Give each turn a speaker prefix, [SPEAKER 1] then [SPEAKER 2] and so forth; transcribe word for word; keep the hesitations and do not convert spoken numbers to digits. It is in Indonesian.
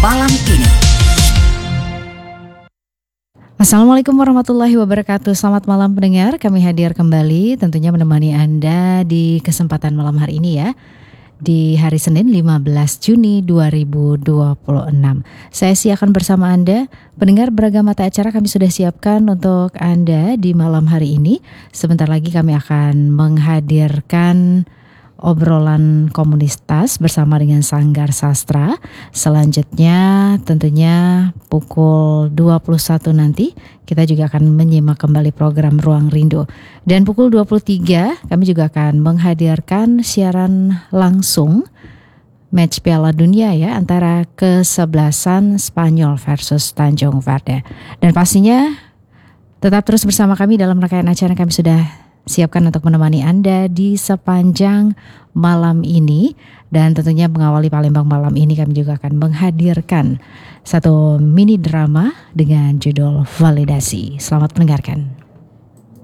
[SPEAKER 1] malam ini.
[SPEAKER 2] Assalamualaikum warahmatullahi wabarakatuh. Selamat malam pendengar, kami hadir kembali tentunya menemani Anda di kesempatan malam hari ini ya, di hari Senin lima belas Juni dua ribu dua puluh enam. Saya Sia akan bersama Anda. Pendengar, beragam mata acara kami sudah siapkan untuk Anda di malam hari ini. Sebentar lagi kami akan menghadirkan obrolan komunitas bersama dengan Sanggar Sastra. Selanjutnya tentunya pukul dua puluh satu nanti kita juga akan menyimak kembali program Ruang Rindu. Dan pukul dua puluh tiga kami juga akan menghadirkan siaran langsung match Piala Dunia ya, antara kesebelasan Spanyol versus Tanjung Verde. Dan pastinya tetap terus bersama kami dalam rangkaian acara kami sudah siapkan untuk menemani Anda di sepanjang malam ini. Dan tentunya mengawali Palembang malam ini kami juga akan menghadirkan satu mini drama dengan judul Validasi. Selamat mendengarkan.